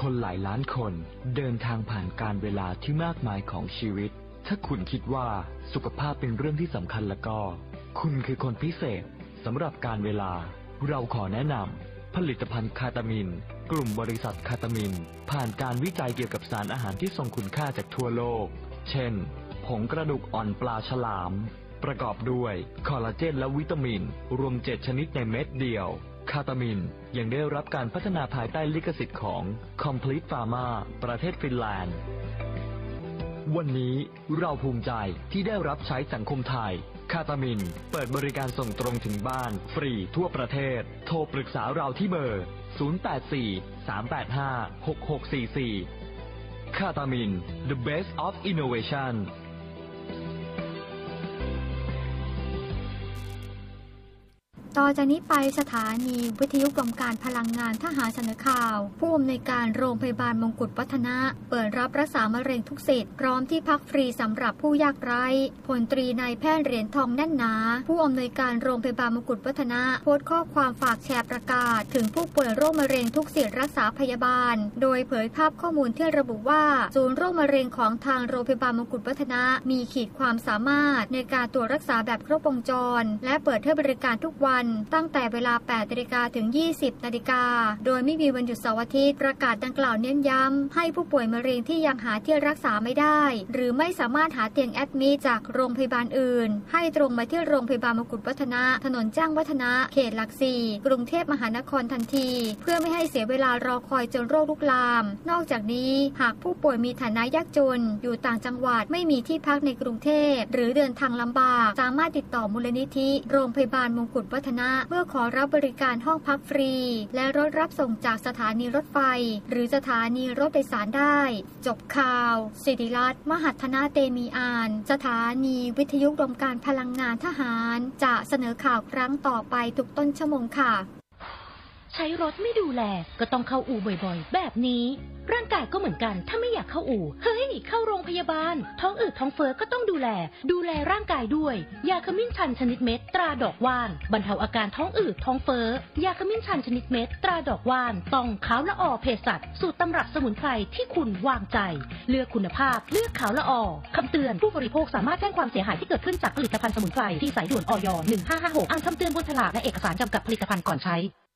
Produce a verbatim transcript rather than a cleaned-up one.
คนหลายล้านคนเดินทางผ่านการเวลาที่มากมายของชีวิตถ้าคุณคิดว่าสุขภาพเป็นเรื่องที่สำคัญแล้วก็คุณคือคนพิเศษสำหรับการเวลาเราขอแนะนำผลิตภัณฑ์คาตามินกลุ่มบริษัทคาตามินผ่านการวิจัยเกี่ยวกับสารอาหารที่ทรงคุณค่าจากทั่วโลกเช่นผงกระดูกอ่อนปลาฉลามประกอบด้วยคอลลาเจนและวิตามินรวมเจ็ดชนิดในเม็ดเดียวคาตามินยังได้รับการพัฒนาภายใต้ลิขสิทธิ์ของ Complete Pharma ประเทศฟินแลนด์วันนี้เราภูมิใจที่ได้รับใช้สังคมไทยคาตามินเปิดบริการส่งตรงถึงบ้านฟรีทั่วประเทศโทรปรึกษาเราที่เบอร์ศูนย์ แปด สี่ สาม แปด ห้า หก หก สี่ สี่คาตามิน The Best of Innovation ต่อจากนี้ไปสถานีวิทยุกรมการพลังงานทหารเสนอข่าวผู้อำนวยการโรงพยาบาลมงกุฎวัฒนะเปิดรับรักษามะเร็งทุกสิทธิ์พร้อมที่พักฟรีสำหรับผู้ยากไร้พลตรีนายแพทย์เหรียญทองแน่นหนาผู้อำนวยการโรงพยาบาลมงกุฎวัฒนะโพสต์ข้อความฝากแชร์ประกาศถึงผู้ป่วยโรคมะเร็งทุกสิทธิ์รักษาพยาบาลโดยเผยภาพข้อมูลที่ระบุว่าศูนย์โรคมะเร็งของทางโรงพยาบาลมงกุฎวัฒนะมีขีดความสามารถในการตรวจรักษาแบบครบวงจรและเปิดให้บริการทุกวันตั้งแต่เวลา แปดนาฬิกา ถึง ยี่สิบนาฬิกาโดยไม่มีวันหยุดเสาร์อาทิตย์ประกาศดังกล่าวเน้นย้ำให้ผู้ป่วยมะเร็งที่ยังหาที่รักษาไม่ได้หรือไม่สามารถหาเตียงแอดมิทจากโรงพยาบาลอื่นให้ตรงมาที่โรงพยาบาลมงกุฎวัฒนะถนนจ้างวัฒนะเขตหลักสี่กรุงเทพมหานครทันทีเพื่อไม่ให้เสียเวลารอคอยจนโรคลุกลามนอกจากนี้หากผู้ป่วยมีฐานะยากจนอยู่ต่างจังหวัดไม่มีที่พักในกรุงเทพหรือเดินทางลำบากสามารถติดต่อมูลนิธิโรงพยาบาลมงกุฎวัฒนะเพื่อขอรับบริการห้องพักฟรีและรถรับส่งจากสถานีรถไฟหรือสถานีรถโดยสารได้จบข่าวสิริรัตน์มหัฒนาเตมีอานสถานีวิทยุกรมการพลังงานทหารจะเสนอข่าวครั้งต่อไปทุกต้นชั่วโมงค่ะใช้รถไม่ดูแลก็ต้องเข้าอู่บ่อยๆแบบนี้ร่างกายก็เหมือนกันถ้าไม่อยากเข้าอู่เฮ้ยเข้าโรงพยาบาลท้องอืดท้องเฟ้อก็ต้องดูแลดูแลร่างกายด้วยยาขมิ้นชันชนิดเม็ดตราดอกว่านบรรเทาอาการท้องอืดท้องเฟ้อยาขมิ้นชันชนิดเม็ดตราดอกว่านต้องขาวละออเภสัชสูตรตำรับสมุนไพรที่คุณวางใจเลือกคุณภาพเลือกขาวละออคำเตือนผู้บริโภคสามารถแจ้งความเสียหายที่เกิดขึ้นจากผลิตภัณฑ์สมุนไพรที่สายด่วนอยหนึ่งห้าห้าหกอ่านคำเตือนบนฉลากและเอกสารจำกัดผลิตภัณฑ์ก่อนใช้